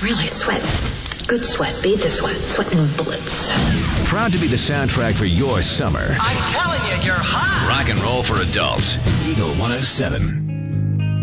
Really sweating. Good sweat. Beat the sweat. Sweating bullets. Proud to be the soundtrack for your summer. I'm telling you, you're hot. Rock and roll for adults. Eagle 107.